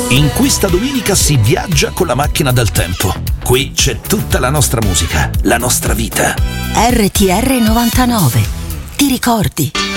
In questa domenica si viaggia con la macchina del tempo. Qui c'è tutta la nostra musica, la nostra vita. RTR 99. Ti ricordi?